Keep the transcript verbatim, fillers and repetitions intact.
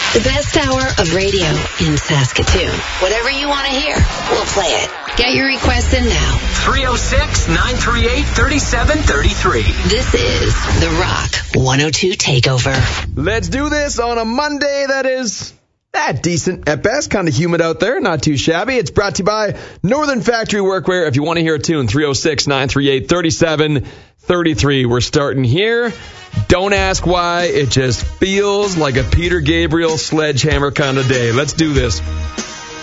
The best hour of radio in Saskatoon. Whatever you want to hear, we'll play it. Get your requests in now. three oh six, nine three eight, three seven three three. This is The Rock one oh two Takeover. Let's do this on a Monday that is that decent at best. Kind of humid out there, not too shabby. It's brought to you by Northern Factory Workwear. If you want to hear a tune, three oh six, nine three eight, three seven three three. We're starting here. Don't ask why. It just feels like a Peter Gabriel sledgehammer kind of day. Let's do this.